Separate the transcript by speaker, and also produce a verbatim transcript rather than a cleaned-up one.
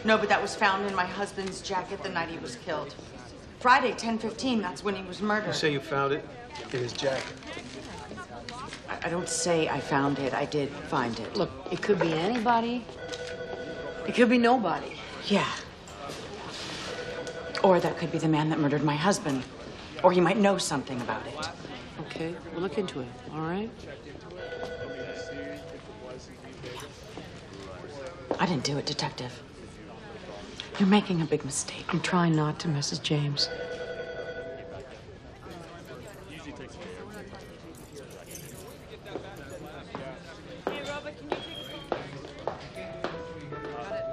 Speaker 1: No, but that was found in my husband's jacket the night he was killed. Friday, ten fifteen, that's when he was murdered.
Speaker 2: You say you found it in his jacket?
Speaker 1: I, I don't say I found it. I did find it.
Speaker 3: Look, it could be anybody. It could be nobody.
Speaker 1: Yeah. Or that could be the man that murdered my husband. Or he might know something about it.
Speaker 3: Okay, we'll look into it, all right?
Speaker 1: I didn't do it, Detective. You're making a big mistake.
Speaker 3: I'm trying not to, Missus James.
Speaker 4: Hey, Robert, can you take a photo? Got it.